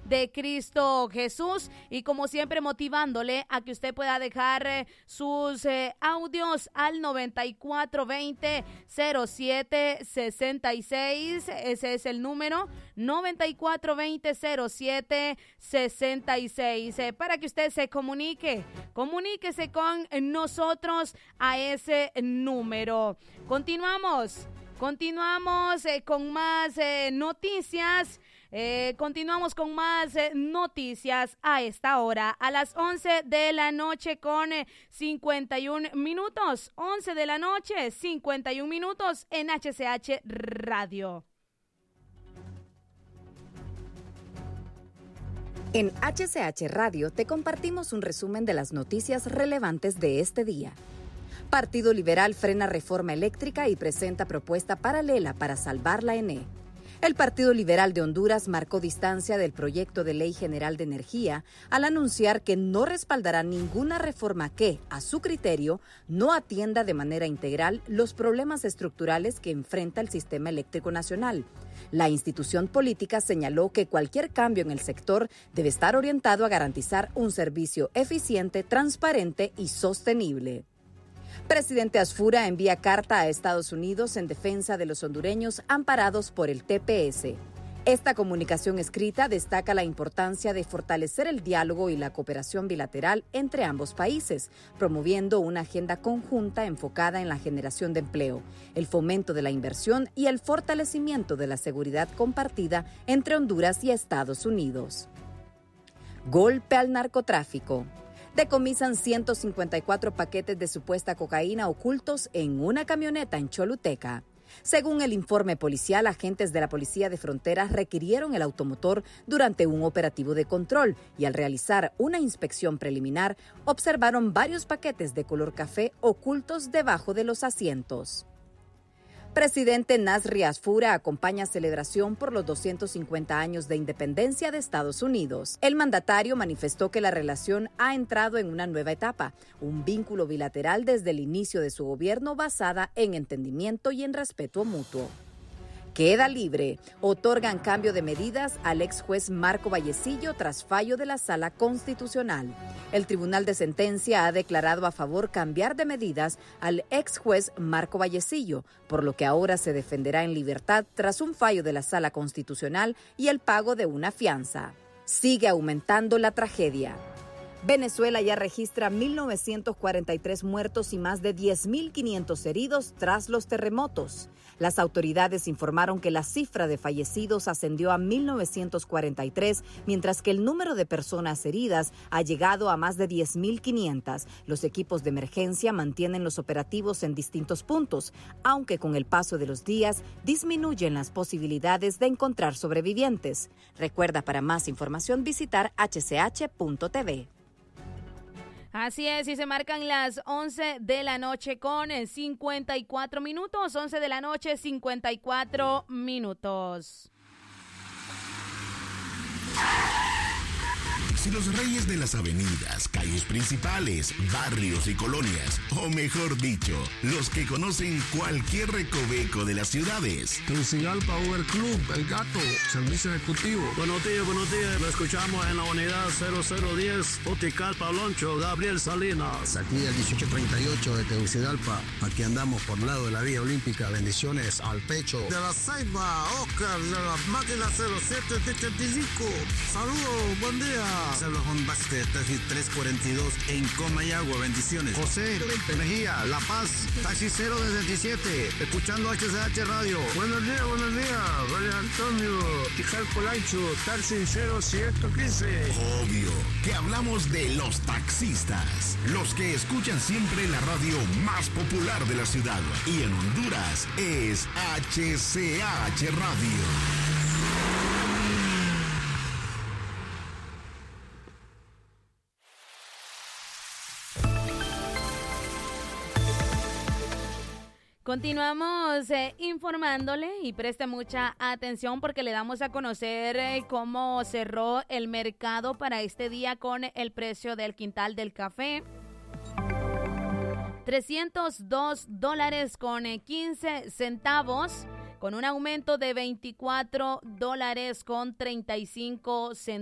de Cristo Jesús. Y como siempre, motivándole a que usted pueda dejar sus audios al 9420-0766. Ese es el número, 9420-0766. Para que usted se comuníquese con nosotros a ese número. Continuamos con más noticias. Continuamos con más noticias a esta hora, a las 11 de la noche con 51 minutos. 11 de la noche, 51 minutos en HCH Radio. En HCH Radio te compartimos un resumen de las noticias relevantes de este día. Partido Liberal frena reforma eléctrica y presenta propuesta paralela para salvar la ENE. El Partido Liberal de Honduras marcó distancia del proyecto de Ley General de Energía al anunciar que no respaldará ninguna reforma que, a su criterio, no atienda de manera integral los problemas estructurales que enfrenta el sistema eléctrico nacional. La institución política señaló que cualquier cambio en el sector debe estar orientado a garantizar un servicio eficiente, transparente y sostenible. Presidente Asfura envía carta a Estados Unidos en defensa de los hondureños amparados por el TPS. Esta comunicación escrita destaca la importancia de fortalecer el diálogo y la cooperación bilateral entre ambos países, promoviendo una agenda conjunta enfocada en la generación de empleo, el fomento de la inversión y el fortalecimiento de la seguridad compartida entre Honduras y Estados Unidos. Golpe al narcotráfico. Decomisan 154 paquetes de supuesta cocaína ocultos en una camioneta en Choluteca. Según el informe policial, agentes de la Policía de Fronteras requirieron el automotor durante un operativo de control y al realizar una inspección preliminar observaron varios paquetes de color café ocultos debajo de los asientos. Presidente Nasri Asfura acompaña celebración por los 250 años de independencia de Estados Unidos. El mandatario manifestó que la relación ha entrado en una nueva etapa, un vínculo bilateral desde el inicio de su gobierno basada en entendimiento y en respeto mutuo. Queda libre. Otorgan cambio de medidas al ex juez Marco Vallecillo tras fallo de la Sala Constitucional. El Tribunal de Sentencia ha declarado a favor cambiar de medidas al ex juez Marco Vallecillo, por lo que ahora se defenderá en libertad tras un fallo de la Sala Constitucional y el pago de una fianza. Sigue aumentando la tragedia. Venezuela ya registra 1.943 muertos y más de 10.500 heridos tras los terremotos. Las autoridades informaron que la cifra de fallecidos ascendió a 1.943, mientras que el número de personas heridas ha llegado a más de 10.500. Los equipos de emergencia mantienen los operativos en distintos puntos, aunque con el paso de los días disminuyen las posibilidades de encontrar sobrevivientes. Recuerda, para más información visitar hch.tv. Así es, y se marcan las 11 de la noche con 54 minutos. 11 de la noche, 54 minutos. Si los reyes de las avenidas, calles principales, barrios y colonias, o mejor dicho, los que conocen cualquier recoveco de las ciudades. Tegucigalpa Uber Club, El Gato, servicio ejecutivo. Buenos días, lo escuchamos en la unidad 0010, Uticalpa, Loncho, Gabriel Salinas. Aquí el 1838 de Tegucigalpa, aquí andamos por lado de la Vía Olímpica, bendiciones al pecho. De la Ceiba, Oscar, de la máquina 07 de 85, saludos, buen día. Habla Juan Vázquez, taxi 342 en Comayagua, bendiciones. José Mejía, La Paz, taxi 027, escuchando HCH Radio. Buenos días, Rey Antonio, Tijal Polancho, taxi 0115. Obvio que hablamos de los taxistas, los que escuchan siempre la radio más popular de la ciudad, y en Honduras es HCH Radio. Continuamos informándole y preste mucha atención porque le damos a conocer cómo cerró el mercado para este día con el precio del quintal del café. $302 con 15 centavos, con un aumento de $24 con 35 centavos.